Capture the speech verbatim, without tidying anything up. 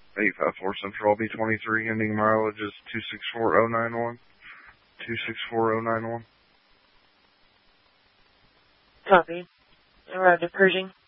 eight five four Central B twenty-three, ending mileage is two six four zero nine one. two six four zero nine one. Copy. Arrived at Pershing.